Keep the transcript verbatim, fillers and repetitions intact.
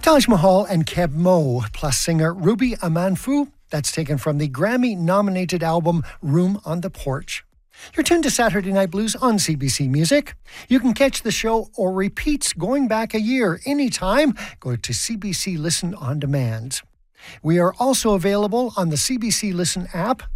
Taj Mahal and Keb Mo, plus singer Ruby Amanfu. That's taken from the Grammy-nominated album Room on the Porch. You're tuned to Saturday Night Blues on C B C Music. You can catch the show or repeats going back a year anytime. Go to C B C Listen on Demand. We are also available on the C B C Listen app